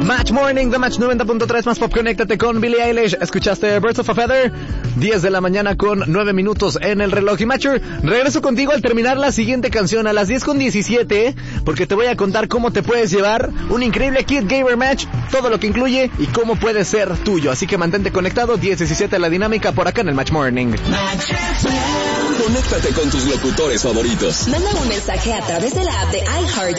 Match Morning, The Match 90.3 más pop, conéctate con Billie Eilish. Escuchaste Birds of a Feather, 10 de la mañana con 9 minutos en el reloj. Y Matcher, regreso contigo al terminar la siguiente canción a las 10:17, porque te voy a contar cómo te puedes llevar un increíble Kit Gamer Match, todo lo que incluye y cómo puede ser tuyo. Así que mantente conectado, 10:17 la dinámica por acá en el Match Morning. Conéctate con tus locutores favoritos. Manda un mensaje a través de la app de iHeart